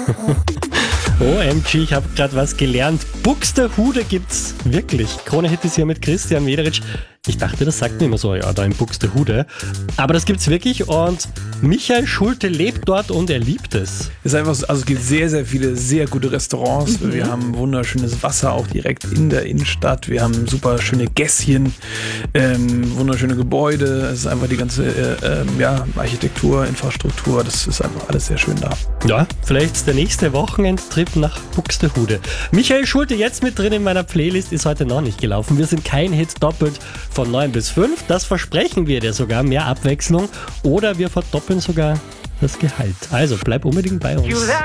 OMG, ich habe gerade was gelernt. Buxtehude gibt's wirklich. Krone-Hit ist hier mit Christian Mederitsch. Ich dachte, das sagt man immer so, ja, da in Buxtehude. Aber das gibt's wirklich und Michael Schulte lebt dort und er liebt es. Es ist einfach so, also es gibt sehr, sehr viele sehr gute Restaurants. Wir haben wunderschönes Wasser auch direkt in der Innenstadt. Wir haben super schöne Gässchen, wunderschöne Gebäude. Es ist einfach die ganze Architektur, Infrastruktur. Das ist einfach alles sehr schön da. Ja, vielleicht der nächste Wochenendtrip nach Buxtehude. Michael Schulte jetzt mit drin in meiner Playlist, ist heute noch nicht gelaufen. Wir sind kein Hit doppelt von 9 bis 5. Das versprechen wir dir sogar, mehr Abwechslung. Oder wir verdoppeln sogar das Gehalt. Also bleib unbedingt bei uns.